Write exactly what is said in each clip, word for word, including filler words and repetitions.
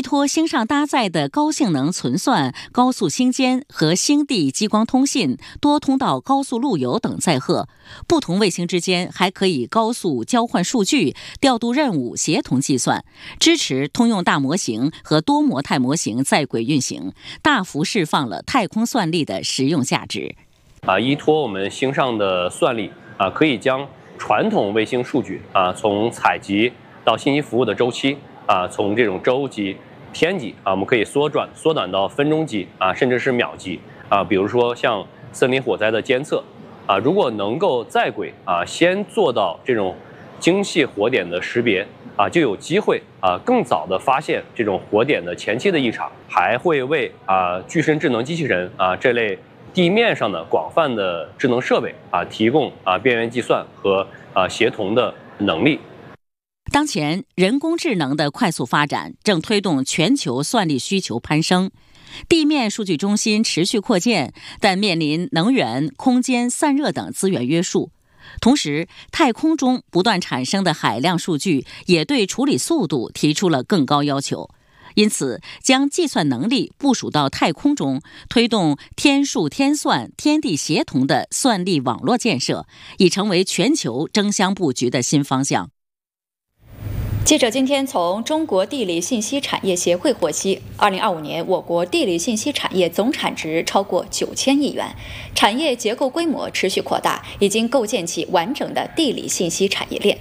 依托星上搭载的高性能存算、高速星间和星地激光通信、多通道高速路由等载荷，不同卫星之间还可以高速交换数据、调度任务、协同计算，支持通用大模型和多模态模型在轨运行，大幅释放了太空算力的实用价值。 啊，依托我们星上的算力啊，可以将传统卫星数据啊，从采集到信息服务的周期啊，从这种周级、天级啊，我们可以缩短缩短到分钟级啊，甚至是秒级啊。比如说像森林火灾的监测啊，如果能够在轨啊，先做到这种精细火点的识别啊，就有机会啊，更早的发现这种火点的前期的异常，还会为啊具身智能机器人啊这类地面上的广泛的智能设备啊，提供啊边缘计算和啊协同的能力。 当前，人工智能的快速发展正推动全球算力需求攀升，地面数据中心持续扩建，但面临能源、空间、散热等资源约束。同时，太空中不断产生的海量数据也对处理速度提出了更高要求。因此，将计算能力部署到太空中，推动天数天算、天地协同的算力网络建设，已成为全球争相布局的新方向。 记者今天从中国地理信息产业协会获悉，二零二五年我国地理信息产业总产值超过九千亿元，产业结构规模持续扩大，已经构建起完整的地理信息产业链。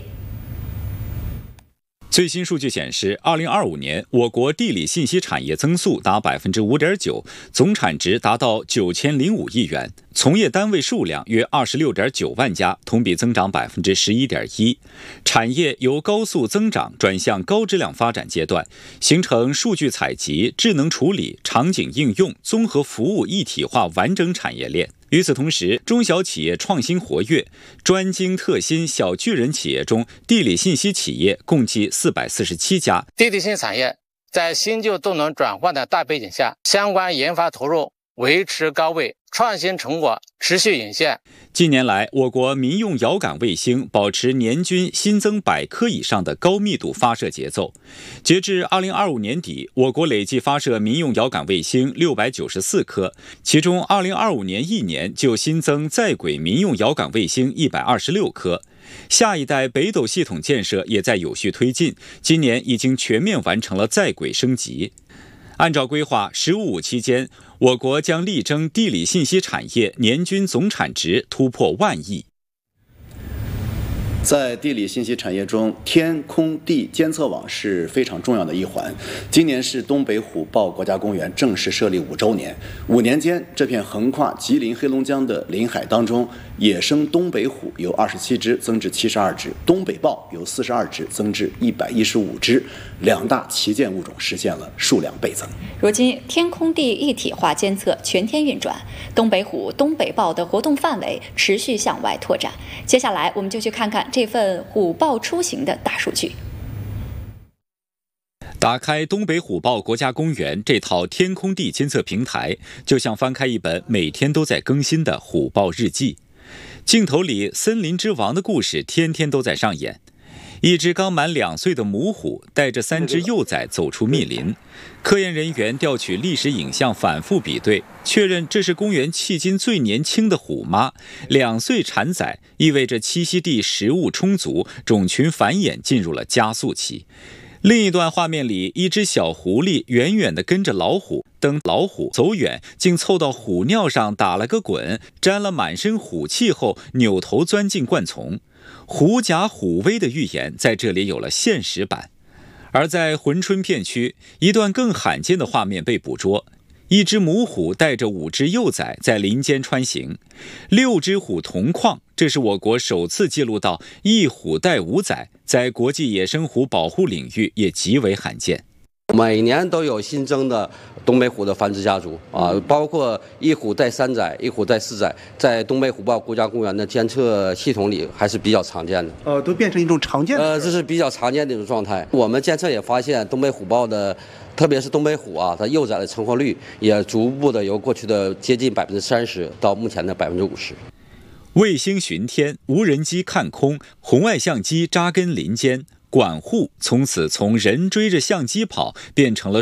最新数据显示，二零二五年我国地理信息产业增速达百分之五点九，总产值达到九千零五亿元，从业单位数量约二十六点九万家，同比增长百分之十一点一。产业由高速增长转向高质量发展阶段，形成数据采集、智能处理、场景应用、综合服务一体化完整产业链。与此同时，中小企业创新活跃，专精特新小巨人企业中，地理信息企业共计四百四十七家。 地理信息产业在新旧动能转换的大背景下，相关研发投入维持高位，创新成果持续涌现。 近年来，我国民用遥感卫星保持年均新增百颗以上的高密度发射节奏。截至二零二五年底，我国累计发射民用遥感卫星六百九十四颗，其中二零二五年一年就新增在轨民用遥感卫星一百二十六颗。下一代北斗系统建设也在有序推进，今年已经全面完成了在轨升级。按照规划，“十五五”期间，我国将力争地理信息产业年均总产值突破万亿。 在地理信息产业中，天空地监测网是非常重要的一环。今年是东北虎豹国家公园正式设立五周年，五年间，这片横跨吉林、黑龙江的林海当中，野生东北虎由二十七只增至七十二只，东北豹由四十二只增至一百一十五只，两大旗舰物种实现了数量倍增。 如今，天空地一体化监测全天运转，东北虎、东北豹的活动范围持续向外拓展。接下来，我们就去看看这份虎豹出行的大数据。 打开东北虎豹国家公园这套天空地监测平台，就像翻开一本每天都在更新的虎豹日记。镜头里，森林之王的故事天天都在上演。一只刚满两岁的母虎带着三只幼崽走出密林，科研人员调取历史影像反复比对，确认这是公园迄今最年轻的虎妈。两岁产崽意味着栖息地食物充足，种群繁衍进入了加速期。另一段画面里，一只小狐狸远远地跟着老虎，等老虎走远，竟凑到虎尿上打了个滚，沾了满身虎气后，扭头钻进灌丛。狐假虎威的预言在这里有了现实版。而在珲春片区，一段更罕见的画面被捕捉，一只母虎带着五只幼崽在林间穿行，六只虎同框，这是我国首次记录到一虎带五崽，在国际野生虎保护领域也极为罕见。 每年都有新增的东北虎的繁殖家族啊，包括一虎带三崽、一虎带四崽，在东北虎豹国家公园的监测系统里还是比较常见的。 呃，都变成一种常见的。 呃，这是比较常见的一种状态。我们监测也发现，东北虎豹的，特别是东北虎啊，它幼崽的成活率也逐步的由过去的接近百分之三十到目前的百分之五十。 卫星巡天，无人机看空，红外相机扎根林间。管护从此从人追着相机跑变成了